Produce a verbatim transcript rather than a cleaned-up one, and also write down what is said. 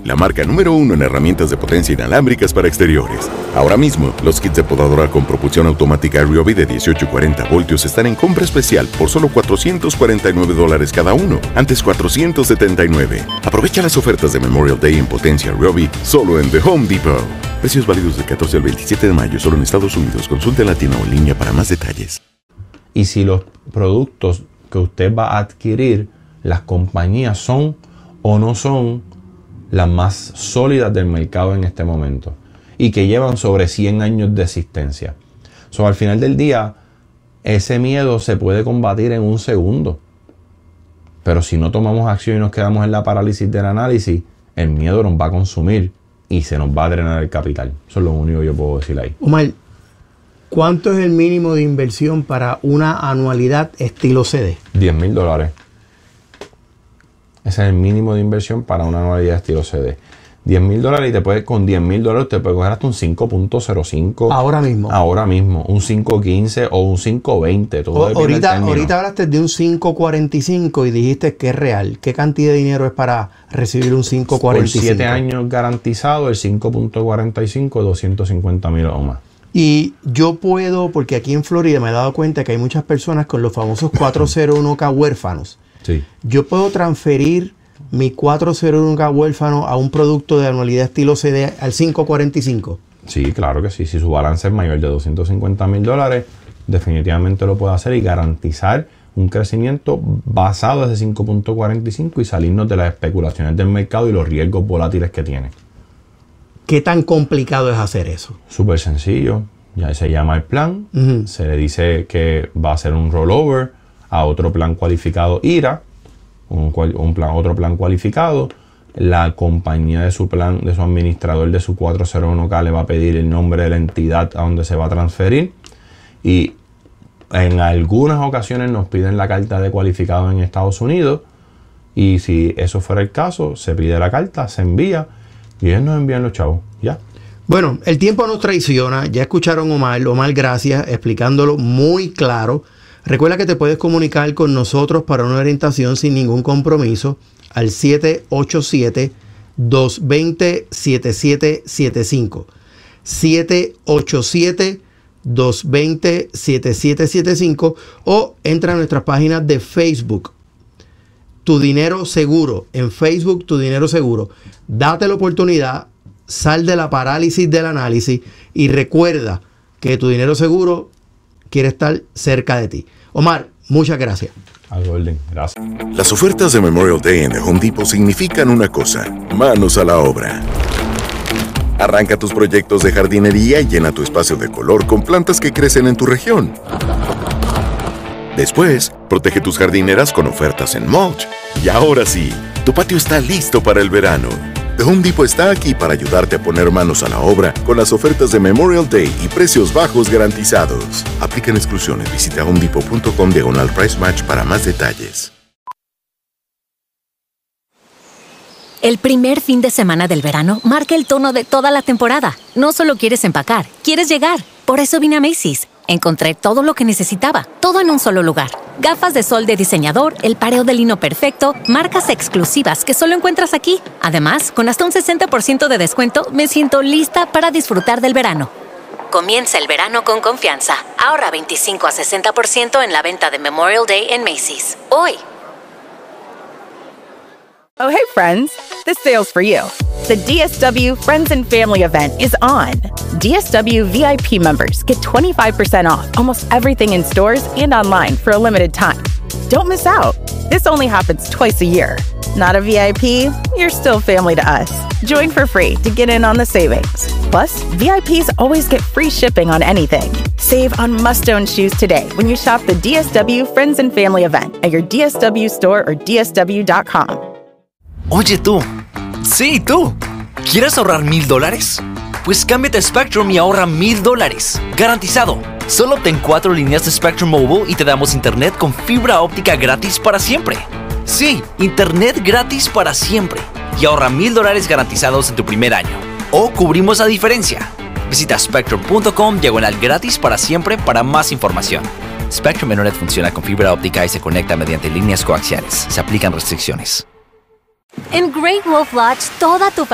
la marca número uno en herramientas de potencia inalámbricas para exteriores. Ahora mismo, los kits de podadora con propulsión automática Ryobi de dieciocho y cuarenta voltios están en compra especial por solo cuatrocientos cuarenta y nueve dólares cada uno, antes cuatrocientos setenta y nueve. Aprovecha las ofertas de Memorial Day en potencia Ryobi solo en The Home Depot. Precios válidos del catorce al veintisiete de mayo, solo en Estados Unidos. Consulte en la tienda o en línea para más detalles. Y si los productos que usted va a adquirir, las compañías son o no son las más sólidas del mercado en este momento y que llevan sobre cien años de existencia. So, al final del día, ese miedo se puede combatir en un segundo. Pero si no tomamos acción y nos quedamos en la parálisis del análisis, el miedo nos va a consumir y se nos va a drenar el capital. Eso es lo único que yo puedo decir ahí. Omar, ¿cuánto es el mínimo de inversión para una anualidad estilo C D? diez mil dólares. Ese es el mínimo de inversión para una anualidad estilo C D. diez mil dólares y te puedes, con diez mil dólares te puedes coger hasta un cinco punto cero cinco. Ahora mismo. Ahora mismo. Un cinco punto quince o un cinco punto veinte. Todo o, ahorita, ahorita hablaste de un cinco punto cuarenta y cinco y dijiste que es real. ¿Qué cantidad de dinero es para recibir un cinco punto cuarenta y cinco? Por siete años garantizado, el cinco punto cuarenta y cinco, doscientos cincuenta mil o más. Y yo puedo, porque aquí en Florida me he dado cuenta que hay muchas personas con los famosos cuatrocientos uno K huérfanos. Sí. Yo puedo transferir mi cuatrocientos uno K huérfano a un producto de anualidad estilo C D al cinco punto cuarenta y cinco. Sí, claro que sí. Si su balance es mayor de doscientos cincuenta mil dólares, definitivamente lo puede hacer y garantizar un crecimiento basado en ese cinco punto cuarenta y cinco y salirnos de las especulaciones del mercado y los riesgos volátiles que tiene. ¿Qué tan complicado es hacer eso? Súper sencillo. Ya se llama el plan. Uh-huh. Se le dice que va a ser un rollover a otro plan cualificado I R A. Un, un plan, otro plan cualificado. La compañía de su plan, de su administrador de su cuatrocientos uno K le va a pedir el nombre de la entidad a donde se va a transferir. Y en algunas ocasiones nos piden la carta de cualificado en Estados Unidos. Y si eso fuera el caso, se pide la carta, se envía y ellos nos envían los chavos. Ya. Bueno, el tiempo nos traiciona. Ya escucharon a Omar. Omar, gracias, explicándolo muy claro. Recuerda que te puedes comunicar con nosotros para una orientación sin ningún compromiso al siete ocho siete, dos dos cero, siete siete siete cinco. siete ocho siete, dos dos cero, siete siete siete cinco o entra a nuestras páginas de Facebook. Tu Dinero Seguro. En Facebook, Tu Dinero Seguro. Date la oportunidad, sal de la parálisis del análisis y recuerda que Tu Dinero Seguro quiere estar cerca de ti. Omar, muchas gracias. Al orden, gracias. Las ofertas de Memorial Day en The Home Depot significan una cosa: manos a la obra. Arranca tus proyectos de jardinería y llena tu espacio de color con plantas que crecen en tu región. Después, protege tus jardineras con ofertas en mulch. Y ahora sí, tu patio está listo para el verano. The Home Depot está aquí para ayudarte a poner manos a la obra con las ofertas de Memorial Day y precios bajos garantizados. Aplican exclusiones. Visita homedepot punto com diagonal price match para más detalles. El primer fin de semana del verano marca el tono de toda la temporada. No solo quieres empacar, quieres llegar. Por eso vine a Macy's. Encontré todo lo que necesitaba, todo en un solo lugar. Gafas de sol de diseñador, el pareo de lino perfecto, marcas exclusivas que solo encuentras aquí. Además, con hasta un sesenta por ciento de descuento, me siento lista para disfrutar del verano. Comienza el verano con confianza. Ahorra veinticinco a sesenta por ciento en la venta de Memorial Day en Macy's. Hoy. Oh, hey, friends. This sale's for you. The D S W Friends and Family event is on. D S W V I P members get twenty-five percent off almost everything in stores and online for a limited time. Don't miss out. This only happens twice a year. Not a V I P? You're still family to us. Join for free to get in on the savings. Plus, V I Ps always get free shipping on anything. Save on must-own shoes today when you shop the D S W Friends and Family event at your D S W store or D S W dot com. Oye tú, sí tú, ¿quieres ahorrar mil dólares? Pues cámbiate a Spectrum y ahorra mil dólares, garantizado. Solo obtén cuatro líneas de Spectrum Mobile y te damos internet con fibra óptica gratis para siempre. Sí, internet gratis para siempre. Y ahorra mil dólares garantizados en tu primer año. O cubrimos la diferencia. Visita spectrum punto com diagonal gratis para siempre para más información. Spectrum Internet funciona con fibra óptica y se conecta mediante líneas coaxiales. Se aplican restricciones. En Great Wolf Lodge, toda tu